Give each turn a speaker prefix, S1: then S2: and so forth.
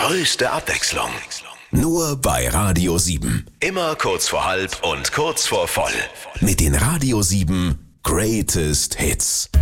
S1: größte Abwechslung.
S2: Nur bei Radio 7.
S1: Immer kurz vor halb und kurz vor voll.
S2: Mit den Radio 7 Greatest Hits.